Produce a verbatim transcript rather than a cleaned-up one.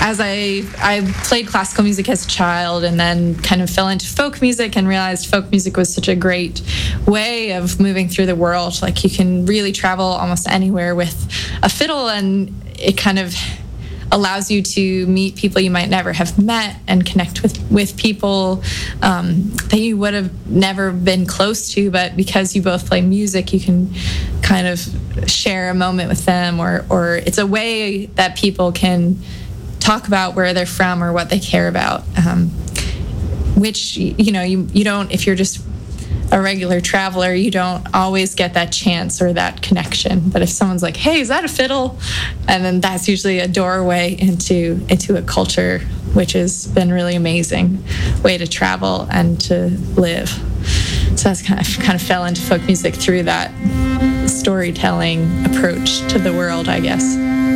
as I I played classical music as a child and then kind of fell into folk music and realized folk music was such a great way of moving through the world. Like, you can really travel almost anywhere with a fiddle, and it kind of allows you to meet people you might never have met and connect with, with people um, that you would have never been close to, but because you both play music, you can kind of share a moment with them, or, or it's a way that people can talk about where they're from or what they care about, um, which, you know, you, you don't, if you're just a regular traveler, you don't always get that chance or that connection. But if someone's like, hey, is that a fiddle? And then that's usually a doorway into into a culture, which has been really amazing way to travel and to live. So that's kind of kind of fell into folk music through that storytelling approach to the world, I guess.